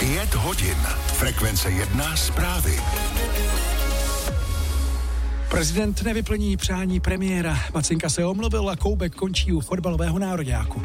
5 hodin. Frekvence 1 zprávy. Prezident nevyplní přání premiéra. Macinka se omluvil a Koubek končí u fotbalového nároďáku.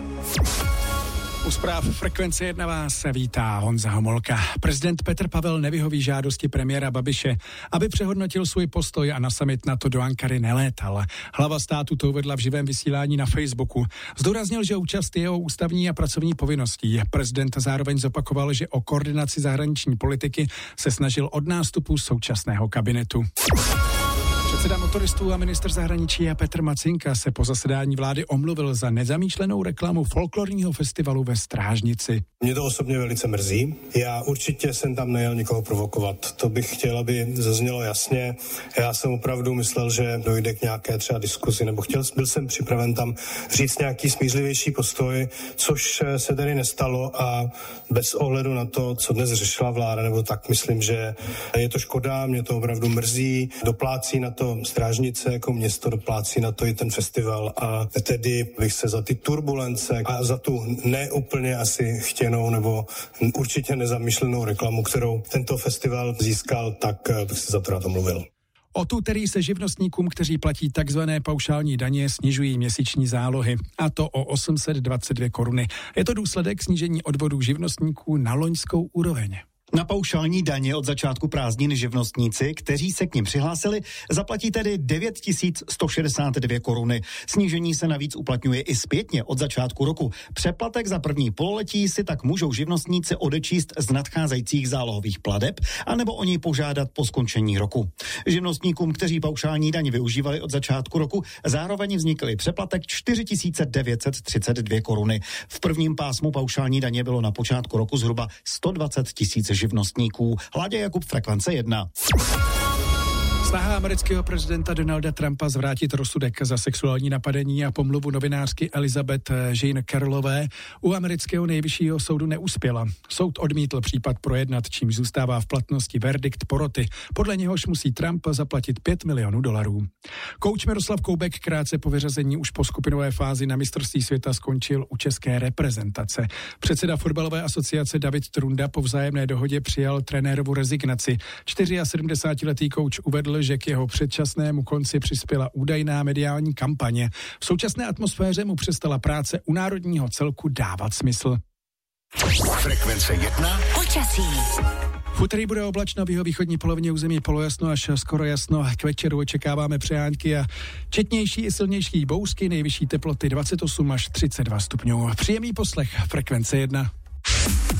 U zpráv Frekvence 1 vás vítá Honza Homolka. Prezident Petr Pavel nevyhoví žádosti premiéra Babiše, aby přehodnotil svůj postoj a na summit NATO do Ankary nelétal. Hlava státu to uvedla v živém vysílání na Facebooku. Zdůraznil, že účast je jeho ústavní a pracovní povinností. Prezident zároveň zopakoval, že o koordinaci zahraniční politiky se snažil od nástupu současného kabinetu. Předseda motoristů a ministr zahraničí Petr Macinka se po zasedání vlády omluvil za nezamýšlenou reklamu folklorního festivalu ve Strážnici. Mě to osobně velice mrzí. Já určitě jsem tam nejel nikoho provokovat. To bych chtěl, aby zaznělo jasně. Já jsem opravdu myslel, že dojde k nějaké třeba diskuzi, nebo byl jsem připraven tam říct nějaký smířlivější postoj, což se tady nestalo a bez ohledu na to, co dnes řešila vláda, nebo tak myslím, že je to škoda, mě to opravdu mrzí. Doplácí na to Strážnice jako město, doplácí na to i ten festival a tedy bych se za ty turbulence a za tu neúplně asi chtěnou nebo určitě nezamýšlenou reklamu, kterou tento festival získal, tak bych se za to rád omluvil. Od úterý se živnostníkům, kteří platí takzvané paušální daně, snižují měsíční zálohy, a to o 822 koruny. Je to důsledek snížení odvodů živnostníků na loňskou úroveň. Na paušální daně od začátku prázdnin živnostníci, kteří se k nim přihlásili, zaplatí tedy 9162 koruny. Snížení se navíc uplatňuje i zpětně od začátku roku. Přeplatek za první pololetí si tak můžou živnostníci odečíst z nadcházejících zálohových plateb anebo o něj požádat po skončení roku. Živnostníkům, kteří paušální daň využívali od začátku roku, zároveň vznikl přeplatek 4932 koruny. V prvním pásmu paušální daně bylo na počátku roku zhruba 120 000 živnostníků. Hladě Jakub, Frekvence 1. Snaha amerického prezidenta Donalda Trumpa zvrátit rozsudek za sexuální napadení a pomluvu novinářky Elizabeth Jean Carrollové u amerického nejvyššího soudu neuspěla. Soud odmítl případ projednat, čímž zůstává v platnosti verdikt poroty. Podle něhož musí Trump zaplatit $5 milionů. Kouč Miroslav Koubek krátce po vyřazení už po skupinové fázi na mistrovství světa skončil u české reprezentace. Předseda fotbalové asociace David Trunda po vzájemné dohodě přijal trenérovu rezignaci. 74letý kouč uvedl, že k jeho předčasnému konci přispěla údajná mediální kampaně. V současné atmosféře mu přestala práce u národního celku dávat smysl. Frekvence 1. Počasí. V úterý bude oblačno, v jihovýchodní polovině území polojasno až skoro jasno. K večeru očekáváme přejáňky a četnější i silnější bouřky, nejvyšší teploty 28 až 32 stupňů. Příjemný poslech Frekvence 1.